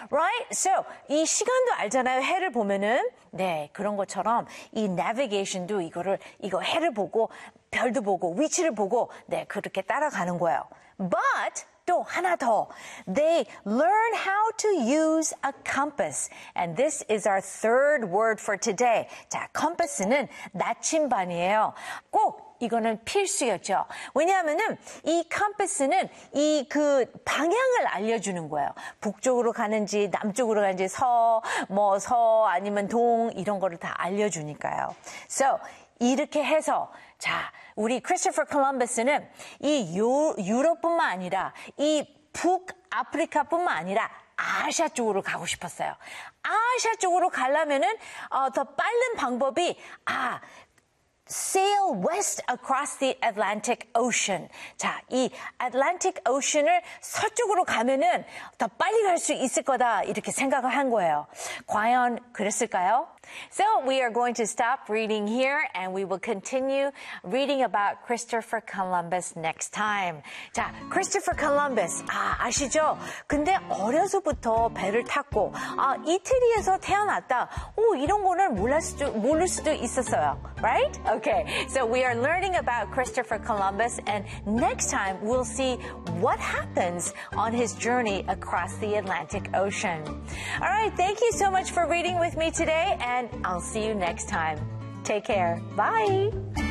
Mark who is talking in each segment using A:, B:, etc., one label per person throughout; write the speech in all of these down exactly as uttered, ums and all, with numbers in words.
A: right? So 이 시간도 알잖아요. 해를 보면은 네 그런 것처럼 이 navigation도 이거를 이거 해를 보고 별도 보고 위치를 보고 네 그렇게 따라가는 거예요. But 또 하나 더. They learn how to use a compass. And this is our third word for today. 자, compass는 나침반이에요. 꼭 이거는 필수였죠. 왜냐하면은 이 compass는 이 그 방향을 알려주는 거예요. 북쪽으로 가는지 남쪽으로 가는지 서, 뭐 서 아니면 동 이런 거를 다 알려주니까요. So 이렇게 해서 자, 우리 크리스토퍼 콜럼버스는 이 유, 유럽뿐만 아니라 이 북아프리카뿐만 아니라 아시아 쪽으로 가고 싶었어요. 아시아 쪽으로 가려면은 어, 더 빠른 방법이 아 sail west across the Atlantic Ocean. 자, 이 Atlantic Ocean을 서쪽으로 가면은 더 빨리 갈 수 있을 거다 이렇게 생각을 한 거예요. 과연 그랬을까요? So we are going to stop reading here and we will continue reading about Christopher Columbus next time. 자, Christopher Columbus 아 아시죠? 근데 어려서부터 배를 탔고 아 이태리에서 태어났다. 오 이런 거는 몰랐을 수도, 모를 수도 있었어요. Right? Okay, so we are learning about Christopher Columbus and next time we'll see what happens on his journey across the Atlantic Ocean. All right, thank you so much for reading with me today and I'll see you next time. Take care. Bye.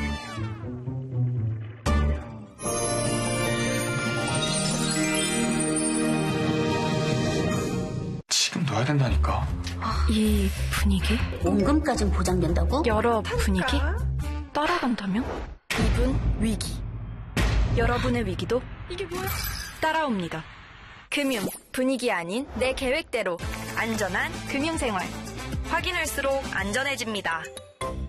B: 지금 넣어야 된다니까.
C: 이 분위기?
D: 원금까진 보장된다고?
C: 여러 분위기? 따라간다면? 이분 위기. 여러분의 위기도 이게 뭐야? 따라옵니다. 금융 분위기 아닌 내 계획대로 안전한 금융생활. 확인할수록 안전해집니다.